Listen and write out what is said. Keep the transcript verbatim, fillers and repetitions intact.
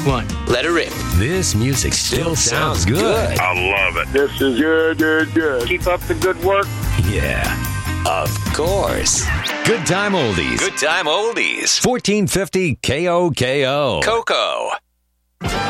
one. Let her rip. This music still sounds good. I love it. This is good, good, good. Keep up the good work. Yeah. Of course. Good Time Oldies. Good time oldies. fourteen fifty K O K O. Coco.